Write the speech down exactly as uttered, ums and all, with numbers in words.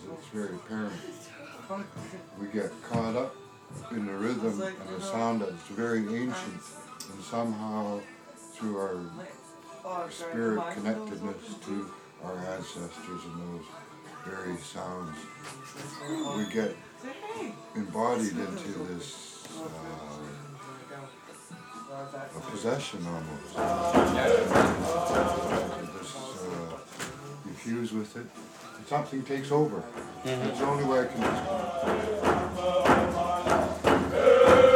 it's very apparent. We get caught up in the rhythm and the sound that's very ancient, and somehow through our spirit connectedness to our ancestors and those very sounds, we get embodied into this uh, a possession almost. This uh, you fuse with it, and something takes over. Mm-hmm. It's the only way I can describe it.